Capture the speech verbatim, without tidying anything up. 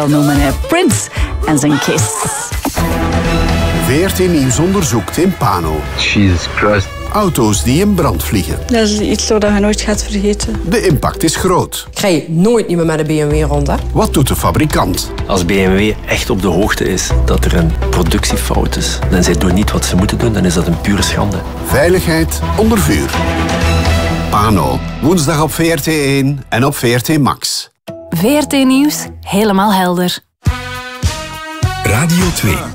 noemen hij Prince en zijn Kiss. V R T Nieuws onderzoekt in Pano. Jesus Christ. Auto's die in brand vliegen. Dat is iets dat je nooit gaat vergeten. De impact is groot. Ik rij nooit niet meer met een B M W rond, hè? Wat doet de fabrikant? Als B M W echt op de hoogte is dat er een productiefout is en zij doen niet wat ze moeten doen, dan is dat een pure schande. Veiligheid onder vuur. Pano. Woensdag op V R T één en op V R T Max. V R T Nieuws, helemaal helder. Radio twee.